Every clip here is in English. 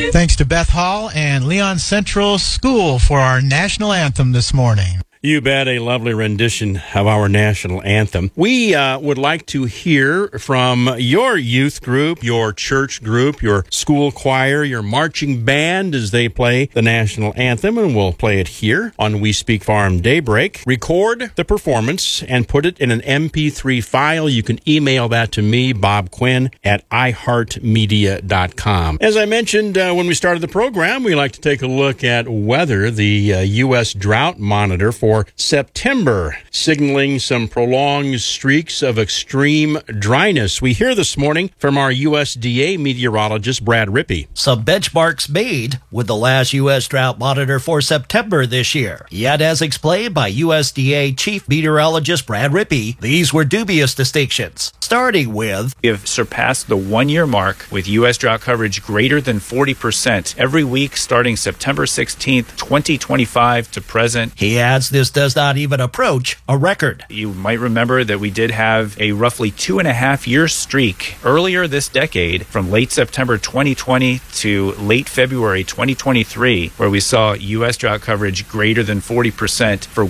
Thanks to Beth Hall and Leon Central School for our national anthem this morning. You bet, a lovely rendition of our national anthem. We would like to hear from your youth group, your church group, your school choir, your marching band as they play the national anthem, and we'll play it here on We Speak Farm Daybreak. Record the performance and put it in an MP3 file. You can email that to me, Bob Quinn, at iHeartMedia.com. As I mentioned when we started the program, we like to take a look at weather, the U.S. Drought Monitor for September, signaling some prolonged streaks of extreme dryness. We hear this morning from our USDA meteorologist, Brad Rippey. Some benchmarks made with the last U.S. Drought Monitor for September this year. Yet, as explained by USDA Chief Meteorologist Brad Rippey, these were dubious distinctions, starting with, we have surpassed the one-year mark with U.S. drought coverage greater than 40% every week starting September 16th, 2025 to present. He adds this does not even approach a record. You might remember that we did have a roughly 2.5-year streak earlier this decade from late September 2020 to late February 2023, where we saw U.S. drought coverage greater than 40% for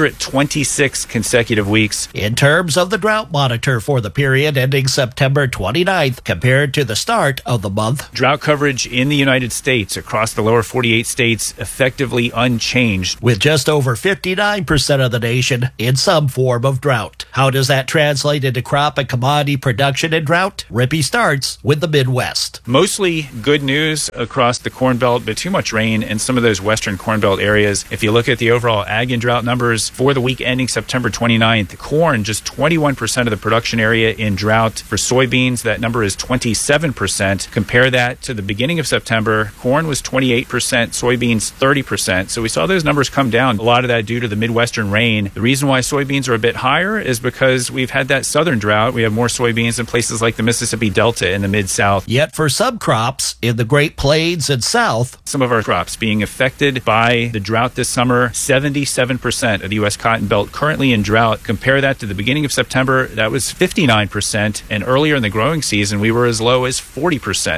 126 consecutive weeks. In terms of the drought monitor for the period ending September 29th compared to the start of the month, drought coverage in the United States across the lower 48 states effectively unchanged, with just over 59% of the nation in some form of drought. How does that translate into crop and commodity production in drought? Rippey starts with the Midwest. Mostly good news across the Corn Belt, but too much rain in some of those western Corn Belt areas. If you look at the overall ag and drought numbers for the week ending September 29th, corn, just 21% of the production area in drought. For soybeans, that number is 27%. Compare that to the beginning of September, corn was 28%, soybeans 30%. So we saw those numbers come down. A lot of that due to the Midwestern rain. The reason why soybeans are a bit higher is because we've had that southern drought. We have more soybeans in places like the Mississippi Delta in the Mid-South. Yet for some crops in the Great Plains and South, some of our crops being affected by the drought this summer, 77% of the U.S. cotton belt currently in drought. Compare that to the beginning of September, that was 59%. And earlier in the growing season, we were as low as 40%.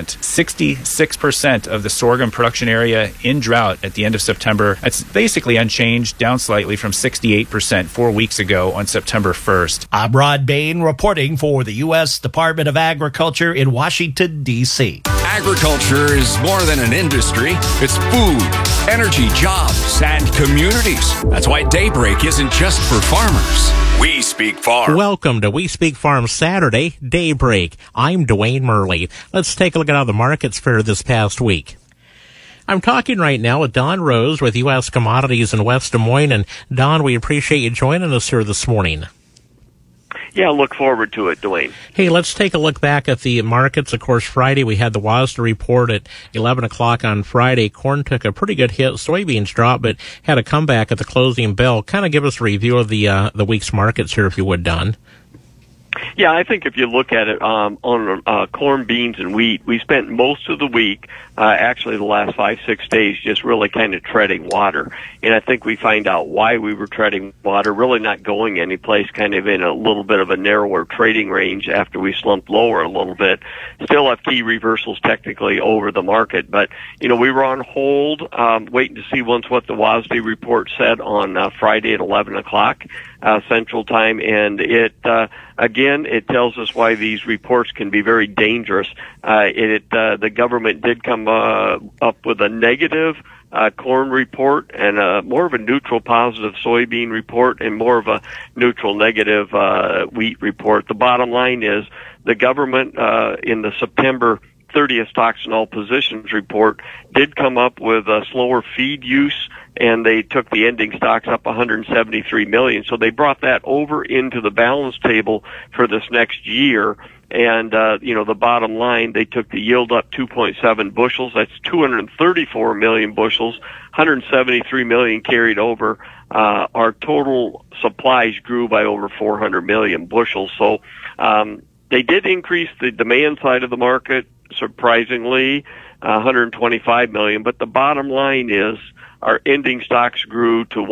66% of the sorghum production area in drought at the end of September. That's basically unchanged, down slightly from 68% 4 weeks ago on September 1st. I'm Rod Bain reporting for the U.S. Department of Agriculture in Washington, D.C. Agriculture is more than an industry. It's food, energy, jobs, and communities. That's why Daybreak isn't just for farmers. We Speak Farm. Welcome to We Speak Farm Saturday Daybreak. I'm Dwayne Murley. Let's take a look at how the markets fared this past week. I'm talking right now with Don Rose with U.S. Commodities in West Des Moines. And Don, we appreciate you joining us here this morning. Yeah, look forward to it, Dwayne. Hey, let's take a look back at the markets. Of course, Friday we had the WASDE report at 11 o'clock on Friday. Corn took a pretty good hit. Soybeans dropped, but had a comeback at the closing bell. Kind of give us a review of the week's markets here, if you would, Don. Yeah, I think if you look at it on corn, beans, and wheat, we spent most of the week, actually the last 5-6 days, just really kind of treading water. And I think we find out why we were treading water, really not going anyplace, kind of in a little bit of a narrower trading range after we slumped lower a little bit. Still have key reversals technically over the market, but, we were on hold, waiting to see once what the WASDE report said on Friday at 11 o'clock Central Time, and again, it tells us why these reports can be very dangerous. The government did come up with a negative corn report and more of a neutral positive soybean report and more of a neutral negative wheat report. The bottom line is the government in the September 30th stocks and all positions report did come up with a slower feed use, and they took the ending stocks up 173 million. So they brought that over into the balance table for this next year. And, the bottom line, they took the yield up 2.7 bushels. That's 234 million bushels, 173 million carried over. Our total supplies grew by over 400 million bushels. So, they did increase the demand side of the market, surprisingly, 125 million. But the bottom line is our ending stocks grew to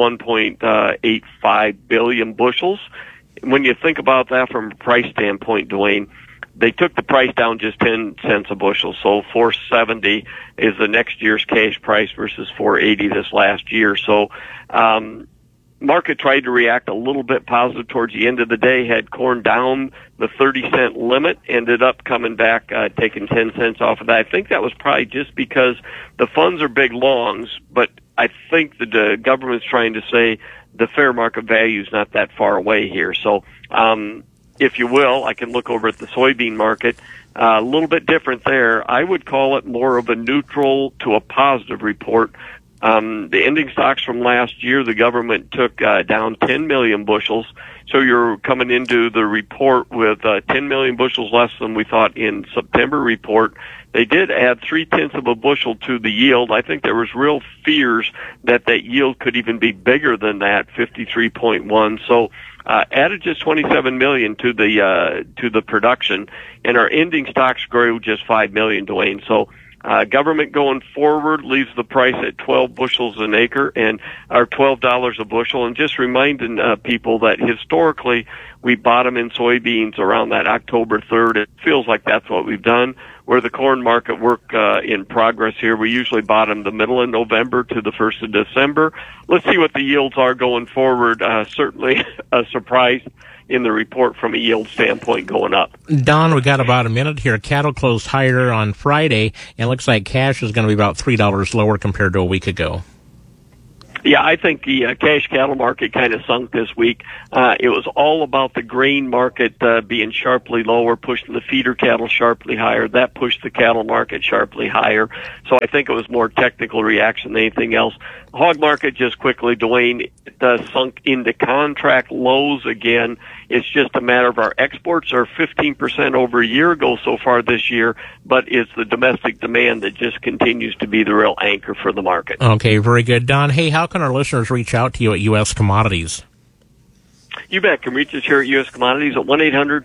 1.85 billion bushels. When you think about that from a price standpoint, Dwayne, they took the price down just 10 cents a bushel. So $4.70 is the next year's cash price versus $4.80 this last year. So, market tried to react a little bit positive towards the end of the day, had corn down the 30-cent limit, ended up coming back, taking 10 cents off of that. I think that was probably just because the funds are big longs, but I think the government's trying to say the fair market value is not that far away here. So, if you will, I can look over at the soybean market. A little bit different there. I would call it more of a neutral to a positive report. The ending stocks from last year, the government took down 10 million bushels. So you're coming into the report with 10 million bushels less than we thought in September report. They did add 0.3 of a bushel to the yield. I think there was real fears that yield could even be bigger than that, 53.1. So added just 27 million to the production, and our ending stocks grew just 5 million, Dwayne. So government going forward leaves the price at 12 bushels an acre and or $12 a bushel. And just reminding people that historically we bottom in soybeans around that October 3rd. It feels like that's what we've done. Where the corn market work in progress here, we usually bottom the middle of November to the 1st of December. Let's see what the yields are going forward. Certainly a surprise in the report from a yield standpoint going up. Don, we got about a minute here. Cattle closed higher on Friday, and it looks like cash is going to be about $3 lower compared to a week ago. Yeah, I think the cash cattle market kind of sunk this week. It was all about the grain market being sharply lower, pushing the feeder cattle sharply higher. That pushed the cattle market sharply higher. So I think it was more technical reaction than anything else. Hog market, just quickly, Dwayne, it sunk into contract lows again. It's just a matter of our exports are 15% over a year ago so far this year, but it's the domestic demand that just continues to be the real anchor for the market. Okay, very good. Don, hey, how can our listeners reach out to you at U.S. Commodities? You bet. Can reach us here at U.S. Commodities at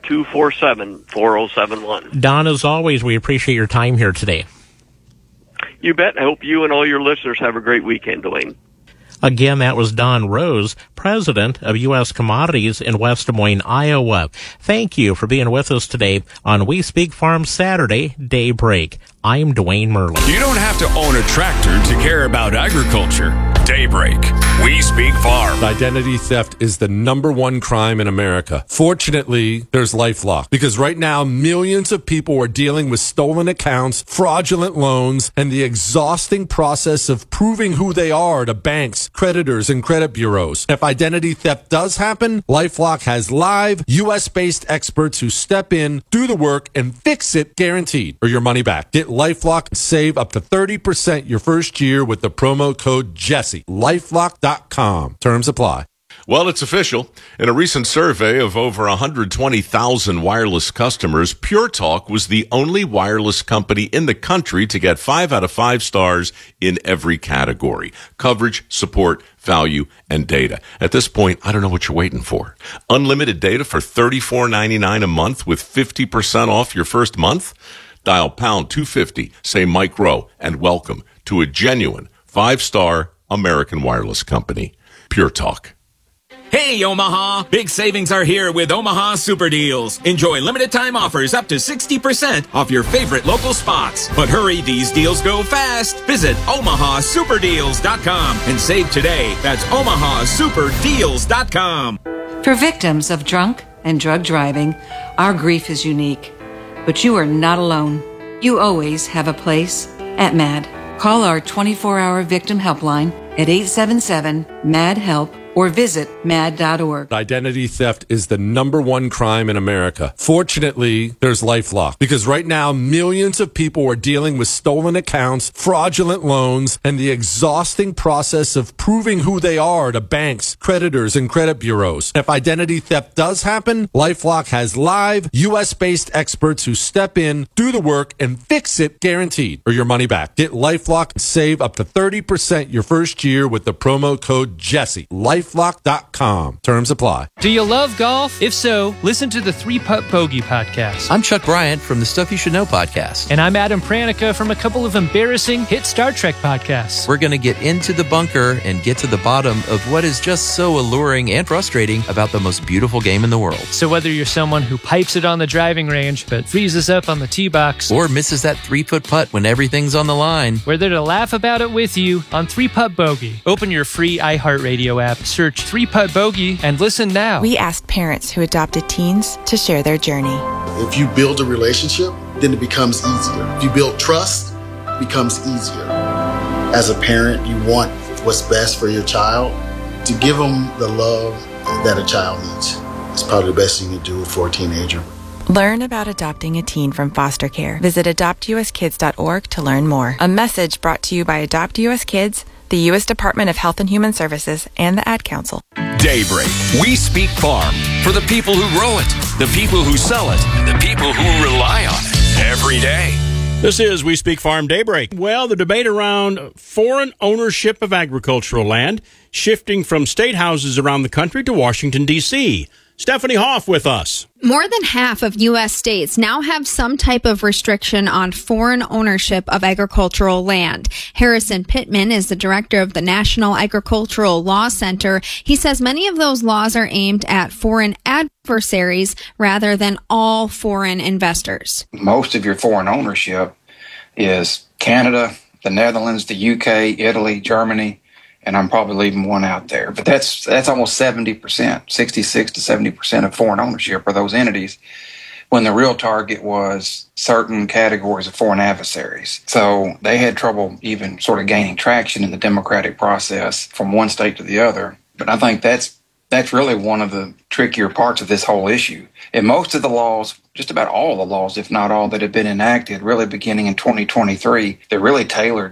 1-800-247-4071. Don, as always, we appreciate your time here today. You bet. I hope you and all your listeners have a great weekend, Dwayne. Again, that was Don Rose, president of U.S. Commodities in West Des Moines, Iowa. Thank you for being with us today on We Speak Farm Saturday Daybreak. I'm Dwayne Merlin. You don't have to own a tractor to care about agriculture. Daybreak. We Speak Farm. Identity theft is the #1 crime in America. Fortunately, there's LifeLock, because right now millions of people are dealing with stolen accounts, fraudulent loans, and the exhausting process of proving who they are to banks, creditors, and credit bureaus. If identity theft does happen, LifeLock has live U.S.-based experts who step in, do the work, and fix it guaranteed, or your money back. Get LifeLock and save up to 30% your first year with the promo code Jesse. LifeLock.com. Terms apply. Well, it's official. In a recent survey of over 120,000 wireless customers, Pure Talk was the only wireless company in the country to get 5 out of 5 stars in every category: coverage, support, value, and data. At this point, I don't know what you're waiting for. Unlimited data for $34.99 a month with 50% off your first month? Dial pound 250, say Mike Rowe, and welcome to a genuine 5-star American wireless company. Pure Talk. Hey, Omaha! Big savings are here with Omaha Super Deals. Enjoy limited time offers up to 60% off your favorite local spots. But hurry, these deals go fast. Visit OmahaSuperDeals.com and save today. That's OmahaSuperDeals.com. For victims of drunk and drug driving, our grief is unique. But you are not alone. You always have a place at MAD. Call our 24-hour victim helpline at 877-MAD-HELP or visit mad.org. Identity theft is the #1 crime in America. Fortunately, there's LifeLock, because right now millions of people are dealing with stolen accounts, fraudulent loans, and the exhausting process of proving who they are to banks, creditors, and credit bureaus. If identity theft does happen, LifeLock has live U.S.-based experts who step in, do the work, and fix it guaranteed, or your money back. Get LifeLock and save up to 30% your first year with the promo code Jesse. LifeLock.com. LifeLock.com. Terms apply. Do you love golf? If so, listen to the 3-Putt Bogey podcast. I'm Chuck Bryant from the Stuff You Should Know podcast. And I'm Adam Pranica from a couple of embarrassing hit Star Trek podcasts. We're going to get into the bunker and get to the bottom of what is just so alluring and frustrating about the most beautiful game in the world. So whether you're someone who pipes it on the driving range but freezes up on the tee box, or misses that 3-foot putt when everything's on the line, we're there to laugh about it with you on 3-Putt Bogey. Open your free iHeartRadio app, search 3-Putt Bogey, and listen now. We asked parents who adopted teens to share their journey. If you build a relationship, then it becomes easier. If you build trust, it becomes easier. As a parent, you want what's best for your child. To give them the love that a child needs is probably the best thing you can do for a teenager. Learn about adopting a teen from foster care. Visit adoptuskids.org to learn more. A message brought to you by Adopt US Kids, the U.S. Department of Health and Human Services, and the Ad Council. Daybreak. We speak farm for the people who grow it, the people who sell it, and the people who rely on it every day. This is We Speak Farm Daybreak. Well, the debate around foreign ownership of agricultural land shifting from state houses around the country to Washington, D.C. Stephanie Hoff with us. More than half of U.S. states now have some type of restriction on foreign ownership of agricultural land. Harrison Pittman is the director of the National Agricultural Law Center. He says many of those laws are aimed at foreign adversaries rather than all foreign investors. Most of your foreign ownership is Canada, the Netherlands, the UK, Italy, Germany, and I'm probably leaving one out there. But that's almost 70%, 66 to 70% of foreign ownership for those entities, when the real target was certain categories of foreign adversaries. So they had trouble even sort of gaining traction in the democratic process from one state to the other. But I think that's really one of the trickier parts of this whole issue. And most of the laws, just about all the laws, if not all, that have been enacted, really beginning in 2023, they're really tailored